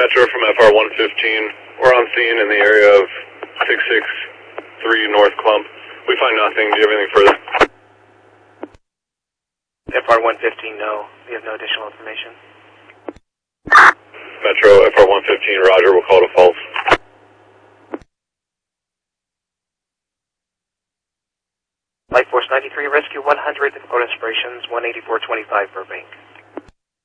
Metro from FR-115. We're on scene in the area of 663 North Clump. We find nothing. Do you have anything further? FR-115, no. We have no additional information. Metro, FR-115, roger. We'll call to false. Light Force 93, Rescue 100, Dakota Aspirations, 18425 Burbank.